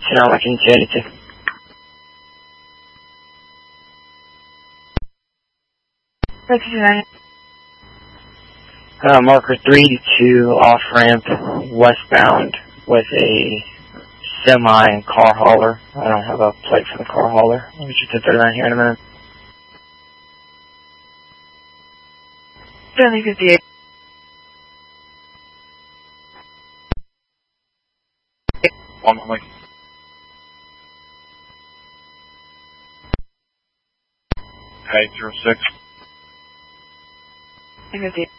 Sonoma, can you say anything? Marker 382 off-ramp westbound with a semi and car hauler. I don't have a plate for the car hauler. Let me just put that around here in a minute. 7058. One moment. Hey, 06. 58.